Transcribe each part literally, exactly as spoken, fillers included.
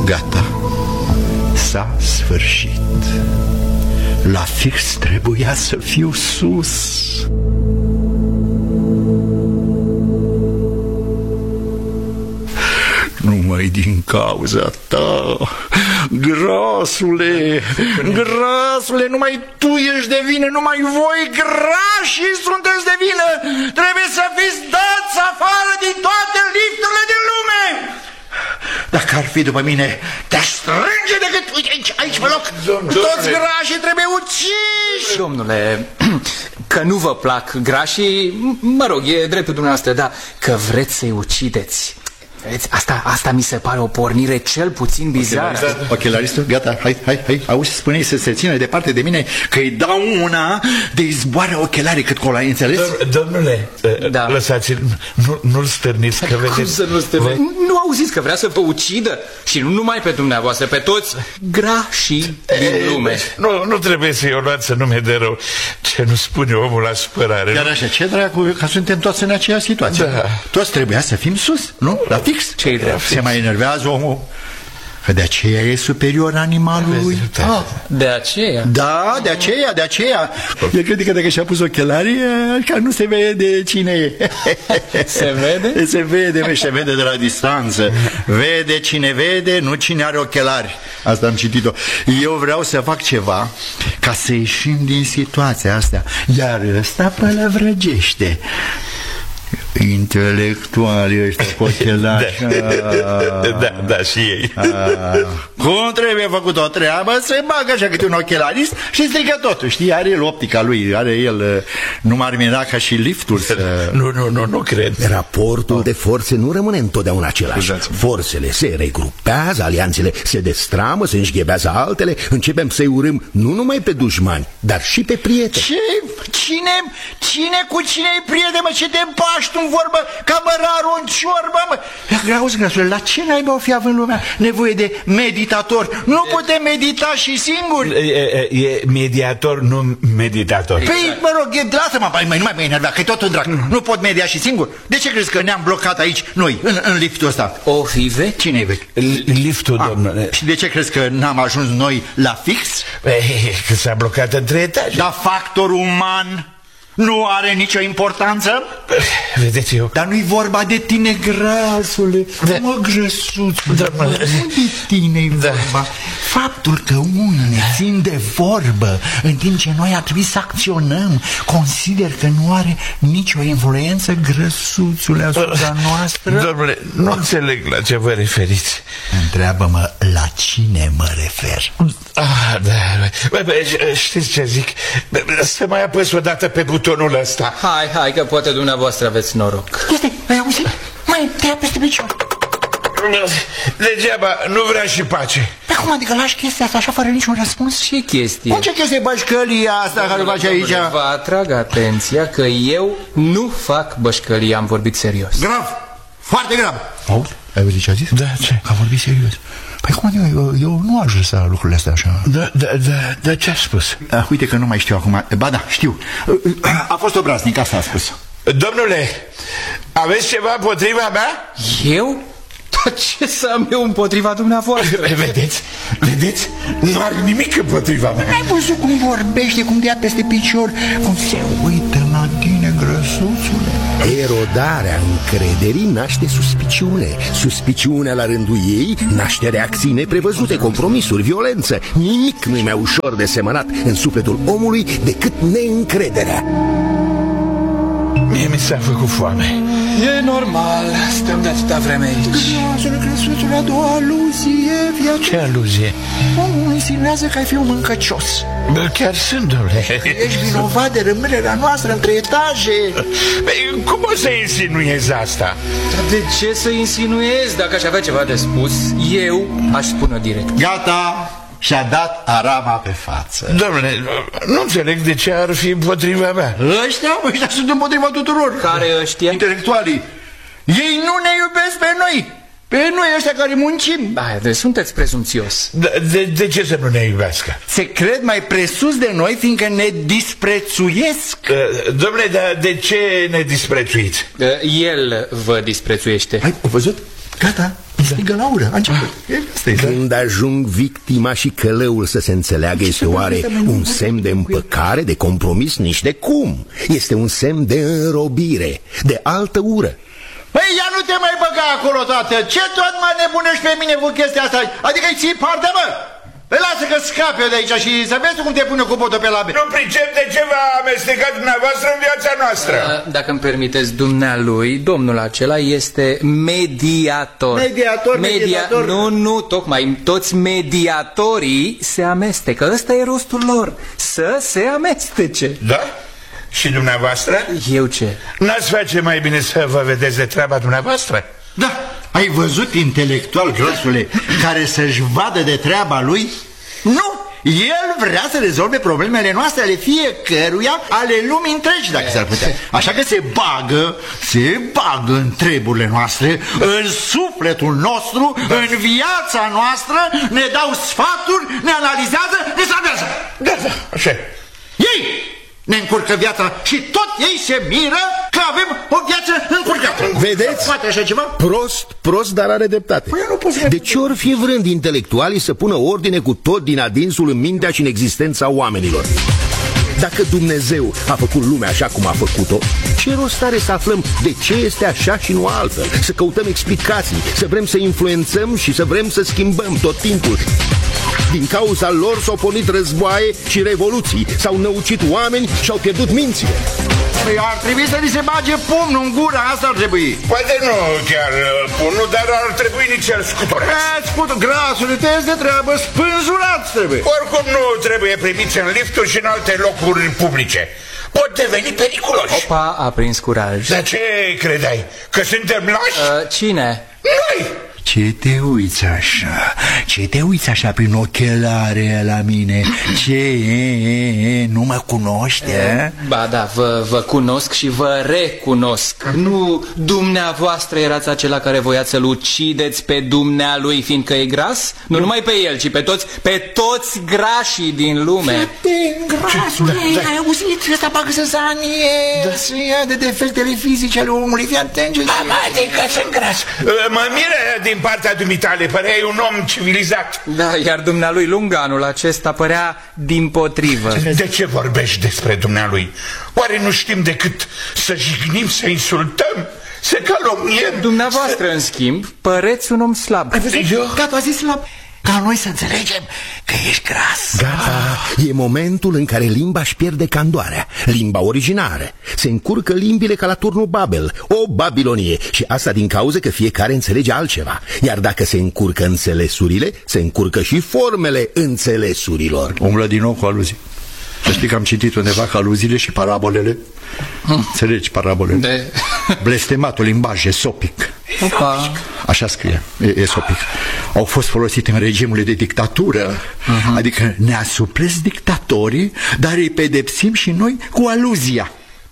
Gata. S-a sfârșit. La fix trebuia să fiu sus. Numai din cauza ta, grasule, grasule, numai tu ești de vină, numai voi grașii sunteți de vină. Trebuie să fiți dați afară din toate lifturile din lume. Dacă ar fi după mine, te-aș strânge decât... Uite, aici, aici pe loc, toți grașii trebuie uciși. Domnule, că nu vă plac grașii, mă rog, e dreptul dumneavoastră, dar că vreți să-i ucideți. Asta, asta mi se pare o pornire cel puțin bizară. Ochelaristul, gata, hai, hai, hai. Auzi, spune-i să se țină departe de mine, că îi dau una de-i zboară ochelarii cât că l-ai înțeles? Domnule, da. Lăsați-l, nu, nu-l stârniți, că vedeți... Cum să nu stârniți? Nu auziți că vrea să vă ucidă? Și nu numai pe dumneavoastră, pe toți grașii din lume. Nu, nu trebuie să-i o luați să nu mi-e de rău. Ce nu spune omul la supărare. Chiar așa, ce dracu, că suntem toți în aceeași situație. Da. Toți trebuia să fim sus, nu? La fix. Ce-i drept? Se mai enervează omul că de aceea e superior animalului. Ah, de aceea? Da, de aceea, de aceea. El crede că dacă și-a pus ochelarii, că nu se vede cine e. Se vede? Se vede, mă, se vede de la distanță. Vede cine vede, nu cine are ochelari. Asta am citit-o. Eu vreau să fac ceva ca să ieșim din situația asta. Iar ăsta pălăvrăgește. Intelectualii ăștia cu ochelari. Da, da, da, și ei. Cum trebuie făcut o treabă, se bagă așa câte un ochelarist și strică totul. Știi, are el optica lui, are el, nu m-ar mira ca și liftul să... Nu, nu, nu, nu cred. Raportul de forțe nu rămâne întotdeauna același. Forțele se regrupează, alianțele se destramă, se înșghebează altele. Începem să-i urâm nu numai pe dușmani, dar și pe prieteni. Ce? Cine? Cine cu cine-i prieten, mă? Ce te împași tu în vorbă ca mărarul în ciorbă, mă? Auzi, grasule, la ce naiba o fi având lumea nevoie de meditator? Nu putem medita și singuri? E, e, e mediator, nu meditator. Păi, mă rog, lasă-mă, nu mai mă enervea, că e tot un drac. Nu pot media și singur? De ce crezi că ne-am blocat aici, noi, în, în liftul ăsta? O fi vechi? Cine e vechi? Liftul, ah, domnule. Și de ce crezi că n-am ajuns noi la fix? Că s-a blocat între etaje. Dar factorul uman nu are nicio importanță? Vedeți eu. Dar nu-i vorba de tine, grasule. Da. Mă, grăsuț, da, mă, nu de tine-i da. vorba. Faptul că unii țin de vorbă în timp ce noi ar trebui să acționăm, consider că nu are nicio influență, grăsuțule, asupra noastră. Domnule, nu oh. înțeleg la ce vă referiți. Întreabă-mă la cine mă refer. Ah, da. Bă, bă, știți ce zic? Să mai apăs o dată pe butonul ăsta. Hai, hai, că poate dumneavoastră aveți noroc. Este, ai auzit? Mai te ia peste picior. Degeaba, nu vrea și pace. Dar cum adică lași chestia asta așa fără niciun răspuns? Ce chestie? Cum ce chestie bășcălia asta care o face aici? Vă atrag atenția că eu nu fac bășcălie, am vorbit serios. Grav, foarte grav. Auzi, ai auzit ce a zis? Da, ce? A vorbit serios. Păi cum adică, eu, eu nu aș lăsa lucrurile astea așa. Da, da, da, da, ce a spus? Uh, uite că nu mai știu acum. Ba da, știu. Uh, a fost obraznic, asta a spus. Domnule, aveți ceva împotriva mea? Eu? Dar ce să am eu împotriva dumneavoastră? Vedeți? Vedeți? Nu are nimic împotriva mea. Ai văzut cum vorbește, cum te ia peste picior, cum se uită la tine, grăsuțule? Erodarea încrederii naște suspiciune. Suspiciunea la rândul ei naște reacții neprevăzute, compromisuri, violență. Nimic nu-i mai ușor de semănat în sufletul omului decât neîncrederea. Mie mi s-a făcut foame. E normal, stăm de atâta vreme aici. Grăsuțule, grăsuțule, a doua aluzie, viață. Ce aluzie? Omul insinuează că ai fi un mâncăcios. Bă, chiar sunt, domnule. Ești vinovat de rămânerea noastră între etaje. Băi, cum o să insinuezi asta? Dar de ce să insinuezi? Dacă aș avea ceva de spus, eu aș spune direct. Gata, și-a dat arama pe față. Domnule, nu înțeleg de ce ar fi împotriva mea. Ăștia, ăștia sunt împotriva tuturor. Care ăștia? Intelectualii. Ei nu ne iubesc pe noi. Pe noi ăștia care muncim. Da, deci sunteți prezumțios. De, de, de ce să nu ne iubească? Se cred mai presus de noi fiindcă ne disprețuiesc. uh, Domnule, dar de ce ne disprețuiți? uh, El vă disprețuiește. Ai văzut? Gata, strigă la ură, a început. Când ajung victima și călăul să se înțeleagă, este oare un semn de împăcare, de compromis? Nici de cum. Este un semn de înrobire, de altă ură. Păi ia nu te mai băga acolo, tată. Ce tot mă nebunești pe mine cu chestia asta? Adică îi ții partea, mă? Păi lasă că scap eu de aici și să vezi cum te pune cu botul pe labe. Nu pricep de ce v-a amestecat dumneavoastră în viața noastră. Dacă îmi permiteți, dumnealui, domnul acela este mediator. Mediator, Media... mediator. Nu, nu, tocmai toți mediatorii se amestecă. Ăsta e rostul lor, să se amestece. Da? Și dumneavoastră? Eu ce? N-ați face mai bine să vă vedeți de treaba dumneavoastră? Da, ai văzut intelectual, grasule, care să-și vadă de treaba lui? Nu! El vrea să rezolve problemele noastre, ale fiecăruia, ale lumii întregi, dacă s-ar putea. Așa că se bagă, se bagă în treburile noastre, în sufletul nostru, în viața noastră, ne dau sfaturi, ne analizează, ne salvează. Da, da, așa e. Ei ne încurcă viața și tot ei se miră că avem o viață încurcată. Vedeți? Poate așa ceva? Prost, prost, dar are dreptate. Păi eu nu pot să... De ce ori fi vrând intelectualii să pună ordine cu tot din adinsul în mintea și în existența oamenilor? Dacă Dumnezeu a făcut lumea așa cum a făcut-o, ce rost are să aflăm de ce este așa și nu altfel? Să căutăm explicații, să vrem să influențăm și să vrem să schimbăm tot timpul. Din cauza lor s-au pornit războaie și revoluții, s-au năucit oameni și au pierdut mințile. Păi ar trebui să ni se bage pumnul în gură, asta ar trebui. Poate nu chiar pumnul, dar ar trebui nici el scuturat. E, scutul, grasului, te de treabă, spânzurat trebuie. Oricum nu trebuie primiți în lifturi și în alte locuri publice. Pot deveni periculoși. Opa, a prins curaj. Dar ce credeai? Că suntem lași? Uh, cine? Noi! Ce te uiți așa? Ce te uiți așa prin ochelare la mine? Ce, e, e, e, nu mă cunoști, e? Ba da, vă, vă cunosc și vă recunosc. Nu dumneavoastră erați acela care voiați să-l ucideți pe dumnealui fiindcă e gras? Nu numai pe el, ci pe toți, pe toți grașii din lume. Grasule, da, da. Ai auzit? Ăsta bagă să zanie, da. Să ia de defectele fizice ale omului. Fii atent, am adică sunt gras. Mă miră din partea dumitale, păreai un om civilizat. Da, iar dumnealui Lunganul acesta părea dimpotrivă. De ce vorbești despre dumnealui? Oare nu știm decât să jignim, să insultăm, să calomniem? Dumneavoastră, să... în schimb, păreți un om slab. Ai văzut? Eu? Gata, a zis slab. Ca noi să înțelegem că ești gras. Gata, e momentul în care limba își pierde candoarea, limba originară. Se încurcă limbile ca la turnul Babel, o Babilonie. Și asta din cauza că fiecare înțelege altceva. Iar dacă se încurcă înțelesurile, se încurcă și formele înțelesurilor. Umblă din nou cu aluzii. Să știi că am citit undeva că aluziile și parabolele, hmm. înțelegi parabolele, de... blestematul limbaj esopic. Opa. Așa scrie, esopic. Au fost folosite în regimurile de dictatură, uh-huh. Adică ne asupresc dictatorii, dar îi pedepsim și noi cu aluzia.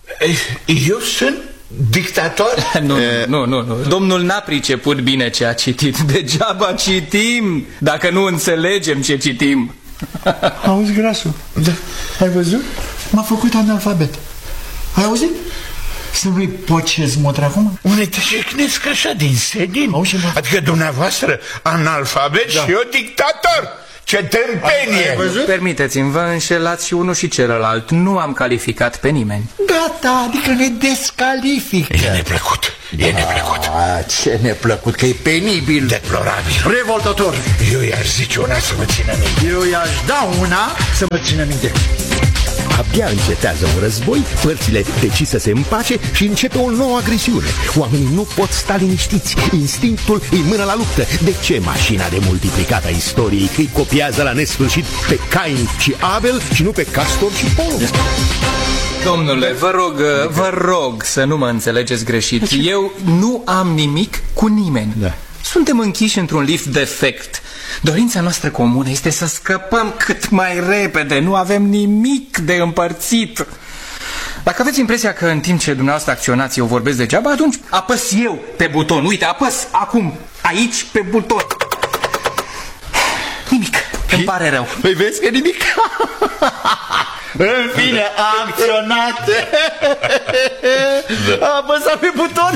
Eu sunt dictator? Nu, nu, nu, nu. Domnul n-a priceput bine ce a citit. Degeaba citim dacă nu înțelegem ce citim. Auzi, grasul? Da. Ai văzut? M-a făcut analfabet. Ai auzit? Să nu-i pocezi motra acum? Unde te jecnesc așa din senin? Adică dumneavoastră analfabet, da. Și eu dictator. Ce tâmpenie! Permiteți-mi, vă înșelați și unul și celălalt. Nu am calificat pe nimeni. Gata, adică ne descalifică. E neplăcut, e neplăcut. A, ce neplăcut, că e penibil. Deplorabil. Revoltător. Eu i-aș zice una să mă țină minte. Eu i-aș da una să mă țină minte. Abia încetează un război, părțile decid să se împace și începe o nouă agresiune. Oamenii nu pot sta liniștiți, instinctul îi mână la luptă. De ce mașina de multiplicat a istoriei îi copiază la nesfârșit pe Cain și Abel și nu pe Castor și Pollux? Domnule, vă rog, vă rog să nu mă înțelegeți greșit. Eu nu am nimic cu nimeni. Da. Suntem închiși într-un lift defect. Dorința noastră comună este să scăpăm cât mai repede. Nu avem nimic de împărțit. Dacă aveți impresia că în timp ce dumneavoastră acționați eu vorbesc degeaba, atunci apăs eu pe buton. Uite, apăs acum, aici, pe buton. Nimic. Îmi pare rău. Păi vezi că nimic. În fine, a acționat. A apăsat pe buton.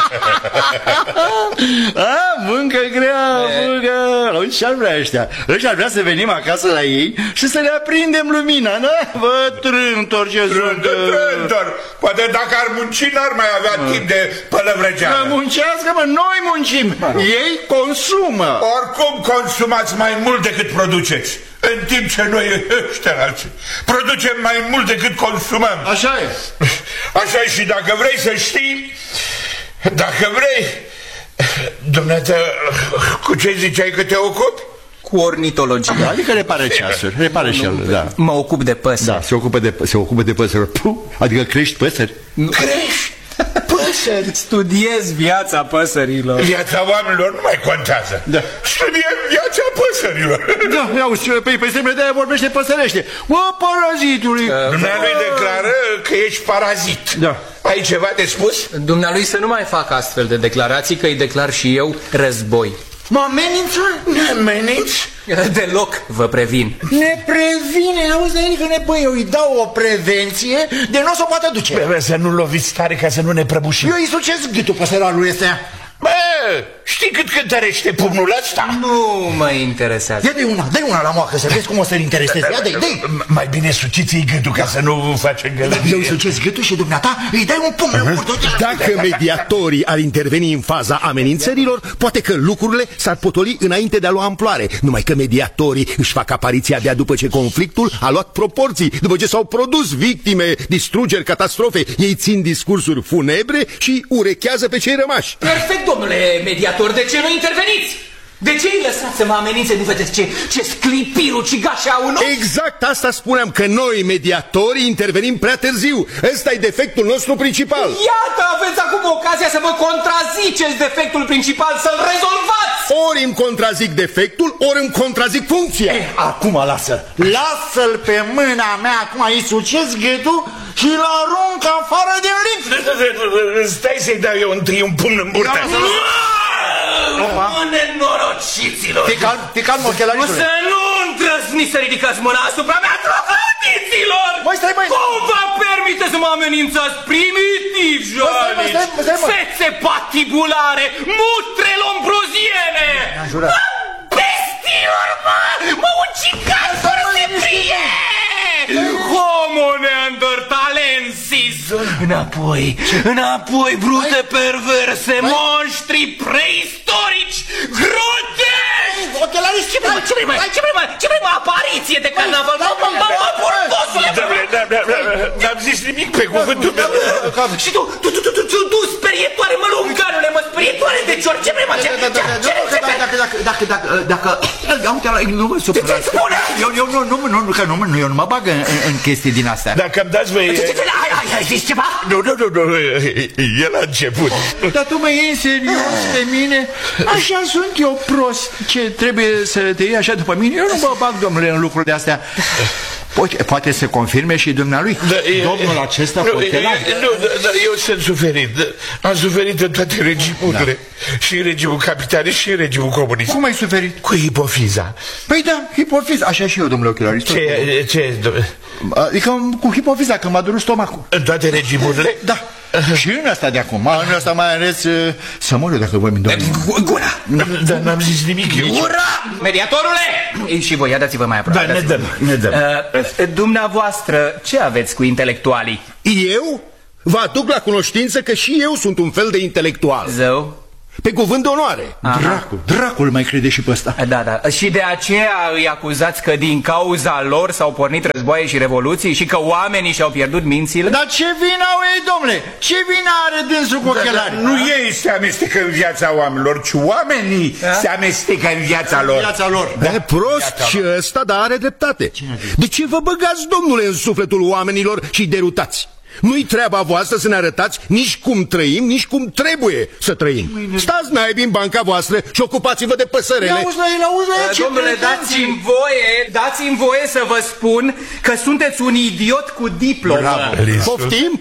A, muncă grea, muncă. Ce-ar vrea ăștia? Ăștia ar vrea să venim acasă la ei și să le aprindem lumina, da? Bă, trântor, ce sunt. Trântor. Poate dacă ar munci, n-ar mai avea timp de pălăvrăgeală. Muncească, mă, noi muncim. Ei consumă. Oricum consumați mai mult decât produceți. În timp ce noi ăștia alții producem mai mult decât consumăm. Așa e. Așa e și dacă vrei să știi, dacă vrei, dumneata, cu ce ziceai că te ocupi? Cu ornitologia. Adică repare ceasuri, repare și el, da. Mă ocup de păsări. Da, se ocupă de, se ocupă de păsări. Puh, adică crești păsări. Crești păsări. Studiez viața păsărilor. Viața oamenilor nu mai contează. Da. Studiem viața păsărilor. Da, iauzi, pe, pe semne de-aia vorbește păsărește. Bă, parazitului. uh, Dumnealui declară că ești parazit. Da. Ai ceva de spus? Dumnealui să nu mai fac astfel de declarații, că îi declar și eu război. Mă amenință? Ne ameninți? Deloc, vă previn. Ne previne, auzi, că ne, băi, eu îi dau o prevenție de nu o să o poată duce. Bă, să nu loviți tare ca să nu ne prăbușim. Eu îi sucesc gâtul păsăralului ăsta. Bă, știi cât cântărește pumnul ăsta? Nu mă interesează. Ia de una, dă una la moacă să vezi cum o să-l intereseze. Ia de-i, dă-i. Mai bine suciți-i gâtul ca să nu facem gălăgie. Eu îi sucesc gâtul și dumneata îi dai un pumn în curte. Dacă mediatorii ar interveni în faza amenințărilor, poate că lucrurile s-ar potoli înainte de a lua amploare. Numai că mediatorii își fac apariția abia după ce conflictul a luat proporții, după ce s-au produs victime, distrugeri, catastrofe. Ei țin discursuri funebre și urechează pe cei rămași. Perfect, domnule mediator, de ce nu interveniți? De ce îi lăsați să mă amenințe? Nu vedeți ce, ce sclipiri ucigașe au în ochi? Exact asta spuneam, că noi, mediatorii, intervenim prea târziu. Ăsta e defectul nostru principal. Iată, aveți acum ocazia să vă contraziceți defectul principal, să-l rezolvați! Ori îmi contrazic defectul, ori îmi contrazic funcția. Eh, acum lasă. Lasă-l pe mâna mea, acum îi sucesc gâtul și îl arunc afară din lift. Stai să-i dau eu întâi un pumn în burtă. Mă, nenorociților! Fii calm, fii calm, ochelaritule. Să nu îndrăzniți să ridicați mâna asupra mea, trocătiților! Mai stai, mai... Cum vă permite să mă amenințați primitiv, jalici? Fețe patibulare, mutre lombroziene! Bestilor, mă! Mă ucigați fără să fie! Homo neanderthalensis! Înapoi, înapoi, brute perverse, monștri preistorici, grotești! Ochelarici, ce Ce vrei, mă? Ce vrei, mă? Ce vrei, mă? Apariție de carnaval? Mă, mă, mă, mă, burgosule! N-am zis nimic pe cuvântul meu. Și tu, tu, tu, tu, tu, tu, tu, sperietoare, mă, lunganule, mă, sperietoare de cior, ce vrei, mă? Ce, ce, ce, ce, Dacă, dacă, dacă, dacă, dacă, uite, nu mă supăra. Eu, eu, nu, nu, nu, că nu, nu, eu nu mă bag în, în chestii din astea. Dacă îmi dați voi... Hai, hai, hai, zici ceva? Nu, nu, nu, nu, el a început. Dar tu mă iei serios pe mine? Așa sunt eu prost. Ce, trebuie să te iei așa după mine? Eu nu mă bag, domnule, în lucruri de astea. Poate, poate să confirme și dumnealui. Da, domnul acesta nu, poate la... Nu, da, da, eu sunt suferit. Am suferit în toate regimurile. Da. Și în regimul capitalist și în regimul comunist. Cum ai suferit? Cu hipofiza. Păi da, hipofiza. Așa și eu, domnule ochelarist. Ce, ce, domnule? Adică cu hipofiza, că m-a durut stomacul. În toate regimurile? Da. Și în asta de acum, în asta mai ales să mor eu dacă vorbim, domnule. Gura! Dar n-am zis nimic eu. Gura! Mediatorule! Și voi, dați-vă mai aproape. Da, ne dăm, ne dăm. Uh, dumneavoastră, ce aveți cu intelectualii? Eu vă aduc la cunoștință că și eu sunt un fel de intelectual. Zău? Pe cuvânt de onoare. Dracul, dracul mai crede și pe ăsta. Da, da. Și de aceea îi acuzați că din cauza lor s-au pornit războaie și revoluții și că oamenii și-au pierdut mințile? Dar ce vină au ei, domnule? Ce vină are dânsul cu ochelari? Da, nu ei se amestecă în viața oamenilor, ci oamenii da? se amestecă în viața lor. Viața lor. Da, e prost și ăsta, dar are dreptate. De ce vă băgați, domnule, în sufletul oamenilor și derutați? Nu-i treaba voastră să ne arătați nici cum trăim, nici cum trebuie să trăim. Stați naibii în banca voastră și ocupați-vă de păsărele. Auzi la el, auzi la el, ce Domnule, dați-mi voie, dați-mi voie să vă spun că sunteți un idiot cu diplomă. Poftim?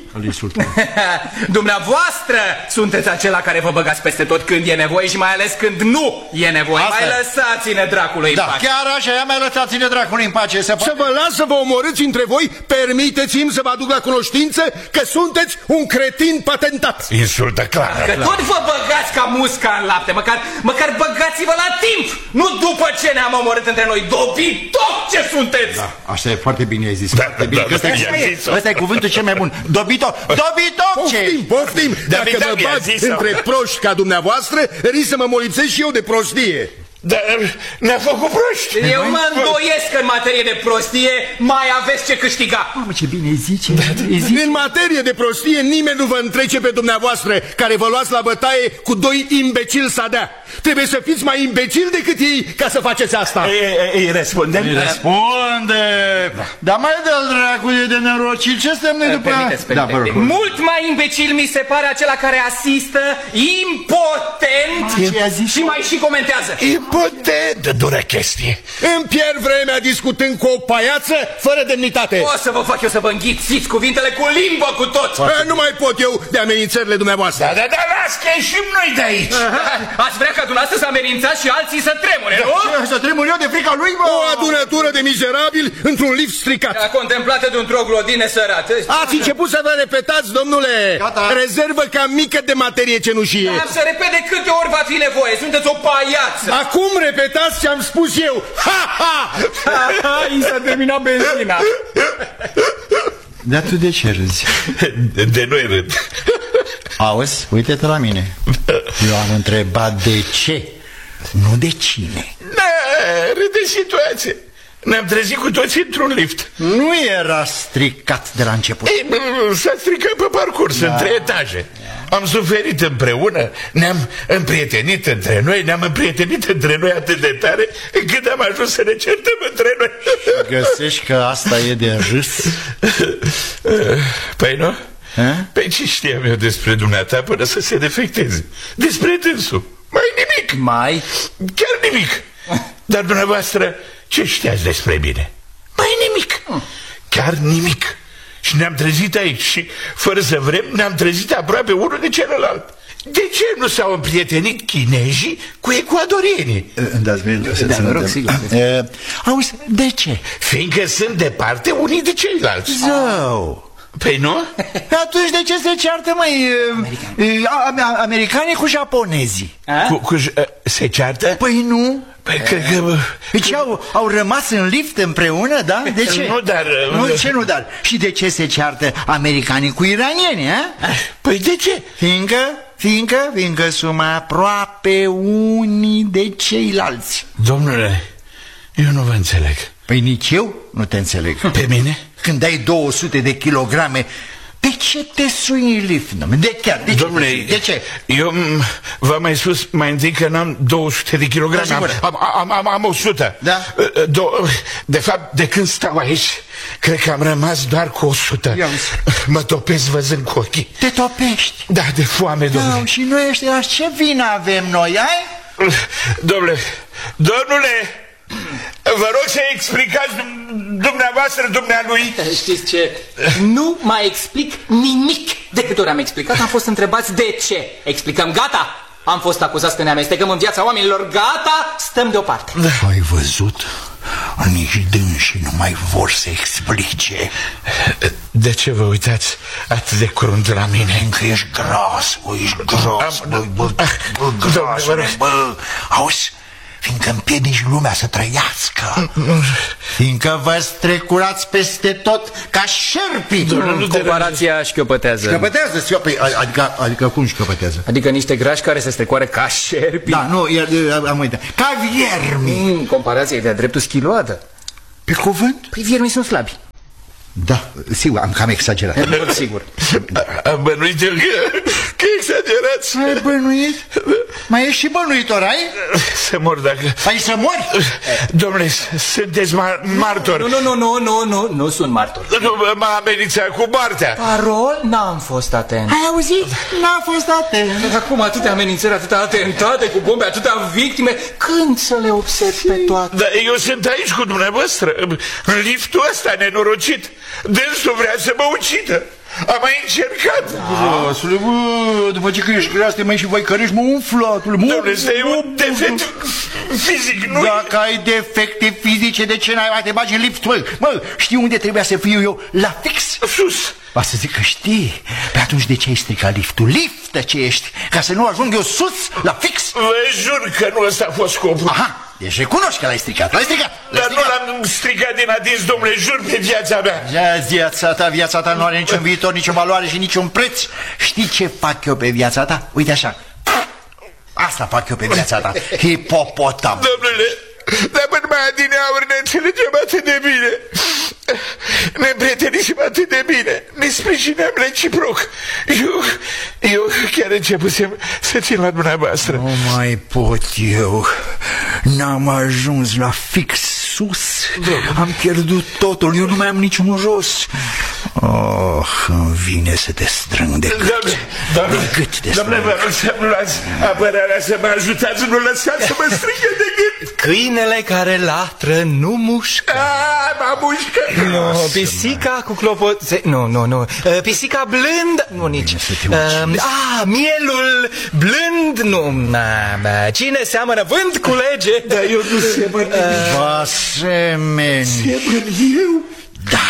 Dumneavoastră sunteți acela care vă băgați peste tot când e nevoie și mai ales când nu e nevoie. Asta mai e. lăsați-ne dracului în Da, pace. chiar așa, ia mai lăsați-ne dracului în pace. Se Să vă las să vă omorâți între voi, permiteți-mi să vă aduc la cunoștință că sunteți un cretin patentat. Insultă clară. Că tot vă băgați ca musca în lapte, măcar, măcar băgați-vă la timp, nu după ce ne-am omorât între noi, dobitoc ce sunteți! Da, asta e foarte bine, ai zis, Da, foarte da, bine, da, că ăsta, da, e, i-am zis-o. ăsta e cuvântul cel mai bun. Dobitoc, dobitoc ce? Poftim, poftim, Da, dacă da, mă mi-a bag zis-o. între proști ca dumneavoastră, risc să mă molipsesc și eu de prostie. Dar ne-a făcut proști. Eu mă îndoiesc că în materie de prostie mai aveți ce câștiga. Mamă, ce bine îi zice, îi zice. În materie de prostie, nimeni nu vă întrece pe dumneavoastră, care vă luați la bătaie cu doi imbecili să dea. Trebuie să fiți mai imbecili decât ei ca să faceți asta. Îi răspundem? Răspunde! Dar mai dă-l dracu de nenorocit, ce semne după... Permiteți, Da, vă rog. permiteți. Mult mai imbecil mi se pare acela care asistă impotent Ce a zis? și mai și comentează. Impotent, dură chestie. Îmi pierd vremea discutând cu o paiață fără demnitate. O să vă fac eu să vă înghițiți cuvintele cu limbă cu tot. A, nu mai pot eu de amenințările dumneavoastră. Da, da, da, las că ieșim noi de aici. Ați vrea ca dumneavoastră să amenințați și alții să tremure, nu? Să tremur eu de frica lui, bă! O adunătură de mizerabili într-un lift stricat. A contemplată de un troglodin nesărat. Ați început să vă repetați, domnule. Gata. Rezervă cam mică de materie cenușie. Am să repet de câte ori va fi nevoie. Sunteți o paiață. Acum repetați ce am spus eu. Ha, ha! I s-a terminat benzina. Dar tu de ce râzi? De, de noi râd. Auzi, uite-te la mine. Eu am întrebat de ce, nu de cine. Da, râd de situație. Ne-am trezit cu toții într-un lift. Nu era stricat de la început. Ei, s-a stricat pe parcurs, da. În trei etaje. Am suferit împreună, ne-am împrietenit între noi, ne-am împrietenit între noi atât de tare încât am ajuns să ne certăm între noi. Găsești că asta e de râs? Păi nu? A? Păi ce știam eu despre dumneata până să se defecteze? Despre dânsul? Mai nimic. Mai? Chiar nimic. Dar dumneavoastră, ce știați despre mine? Mai nimic. Chiar nimic. Și ne-am trezit aici și, fără să vrem, ne-am trezit aproape unul de celălalt. De ce nu s-au împrietenit chinezii cu ecuadorienii? Da, mă rog, sigur. Auzi, de ce? Fiindcă sunt departe unii de ceilalți. Zău! Păi nu? Atunci de ce se ceartă, măi, americanii, americanii cu japonezii? Cu, cu, se ceartă? Păi nu. Păi cred că... Deci au, au rămas în lift împreună, da? De ce? Nu, dar... Nu, ce nu, dar? Și de ce se ceartă americanii cu iranieni, a? Păi de ce? Fiindcă, fiindcă, fiindcă sunt mai aproape unii de ceilalți. Domnule, eu nu vă înțeleg. Păi nici eu nu te înțeleg. Pe mine? Când ai două sute de kilograme, de ce te sui în lift? De chiar, de Domnule, ce? De ce? Eu v-am mai spus mai întâi că n-am două sute de kilograme, Da, am, am, am, am, am o sută. Da. De fapt, de când stau aici, cred că am rămas doar cu o sută. Mă topesc văzând cu ochii. Te topești? Da, de foame, domnule. Da, și noi ăștia, ce vină avem noi, ai? Domnule, domnule, vă rog să explicați dumneavoastră dumnealui. Știți ce? Nu mai explic nimic. De câte ori am explicat, am fost întrebați de ce. Explicăm, gata. Am fost acuzați că ne amestecăm în viața oamenilor. Gata, stăm deoparte. Da. Ai văzut? Nici dânsii nu mai vor să explice. De ce vă uitați atât de crunt la mine? Încă ești gras, bă, ești gras, bă, bă, bă, gras, bă, bă. Auzi? Fiindcă împiedici lumea să trăiască. Fiindcă vă strecurați peste tot ca șerpii. Comparația șchiopătează. Șchiopătează, adică, adică cum șchiopătează? Adică niște grași care se strecoară ca șerpi. Da, nu, am uitat. Ca viermi. Mm, comparația e de-a dreptul schiloadă. Pe cuvânt? Păi viermii sunt slabi. Da, sigur, am cam exagerat. Sigur. Am bănuit eu că, că exagerați. Ai bănuit? Mai ești și bănuitor, ai? Să mor dacă... Ai să mori? Domnule, sunteți mar martor. Nu, nu, nu, nu, nu, nu, nu sunt martor. Nu, m-a amenințat cu moartea. Parol, n-am fost atent. Ai auzit? N-a fost atent. Acum atâtea amenințări, atâtea atentate cu bombe, atâtea victime. Când să le observ pe toate? Dar eu sunt aici cu dumneavoastră, în liftul ăsta nenorocit. Dânsul vrea să mă ucidă. Am mai încercat. Lasule, bă, după ce că ești grea, te mai și voi cărești, mă umflatule, mă. Dom'le, ăsta e un defect fizic, nu? Dacă ai defecte fizice, de ce n-ai mai te bagi în lift, mă? Mă, știi unde trebuia să fiu eu? La fix. Sus. Va să zic că știi. Pe atunci de ce ai stricat liftul? Liftă ce ești, ca să nu ajung eu sus, la fix. Vă jur că nu ăsta a fost scopul. Aha, deci recunoști că l-ai stricat, l-ai stricat. Dar nu l-am stricat din adins, domnule, jur pe viața mea. Viața ta, viața ta nu are niciun viitor, nicio valoare și niciun preț. Știi ce fac eu pe viața ta? Uite așa. Asta fac eu pe viața ta. Hipopotam. Domnule, dar până mai adineauri ne înțelegem atât de bine. Ne împrietenisem atât de bine. Ne sprijineam reciproc. Eu, eu chiar începusem să țin la dumneavoastră. Nu mai pot eu. N-am ajuns la fix sus. Am pierdut totul. Eu nu mai am niciun jos. Oh, îmi vine să te strâng de gât. Doamne, de gât de doamne, vă rog să nu luați apărarea, să mă ajutați, nu lăsați să mă strigă de gât. Câinele care latră nu mușcă. Ah, mă mușcă. Nu, pisica cu clopoțe... Nu, nu, nu. Uh, pisica blând... Nu, nici. Uh, ah, mielul blând... Nu, na, bă. Cine seamănă vânt culege. Dar eu nu semăn. Vă semeni. Semăn eu? Da,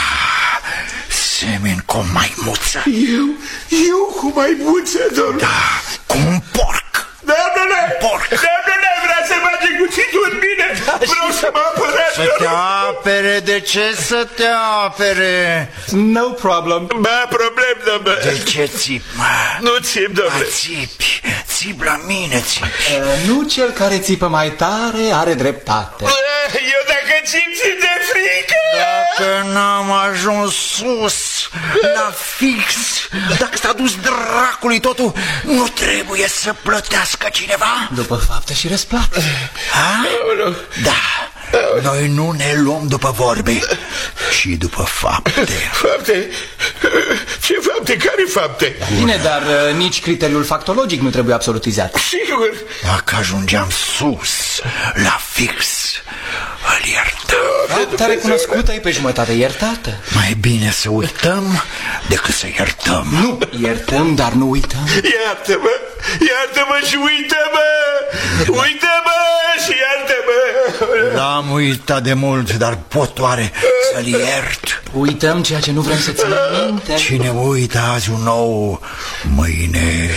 semeni cu o maimuță. Eu? Eu cu maimuță, domnule? Da, cu un porc. Domnule! Porc. Domnule, vrea să bage cuțitul în mine. Vreau să mă apărați. Să te apere, de ce să te apere? No problem. Ba, problem, domnule. De ce țip, mă? Nu țip, domnule. Țipi, țip la mine, țipi. Uh, nu cel care țipă mai tare are dreptate. Eu dacă țip, țip de frică. Dacă n-am ajuns sus, la fix, dacă s-a dus dracului totul, nu trebuie să plătească cineva? După faptă și răsplată. Ha? Da, noi nu ne luăm după vorbe, și după fapte. Fapte? Ce fapte? Care fapte? Bine, dar uh, nici criteriul factologic nu trebuie absolutizat. Sigur. Dacă ajungeam sus, la fix, îl iertăm. Fapta recunoscută e pe jumătate iertată. Mai bine să uităm decât să iertăm. Nu, iertăm, dar nu uităm. Iartă-mă, iartă-mă și uită-mă. Uită-mă și iartă-mă. L-am uitat de mult, dar pot oare să-l iert? Uităm ceea ce nu vrem să ținem minte. Cine uită azi un nou, mâine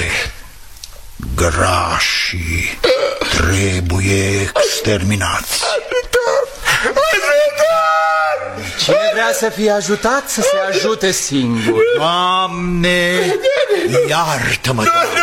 grașii trebuie exterminați. Cine vrea să fie ajutat, să se ajute singur. Doamne, iartă-mă, Doamne.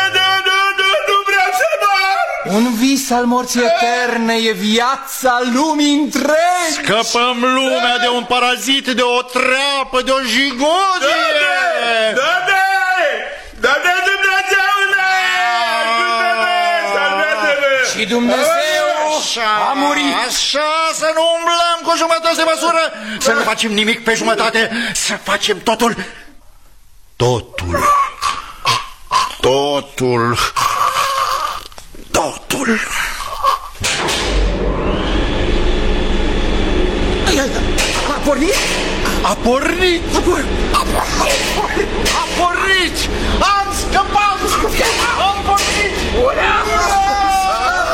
Un vis al morții eterne e viața lumii întregi. Scăpăm lumea de un parazit, de o treapă, de o jigodie. Doamne! Doamne Dumnezeule! Ajută-mă! Salvează-mă! Și Dumnezeu a murit. Așa, să nu umblăm cu jumătate de măsură, să nu facem nimic pe jumătate, să facem totul. Totul. Totul. Totul. A pornit? A pornit! A pornit! A pornit! Am scăpat! Am pornit!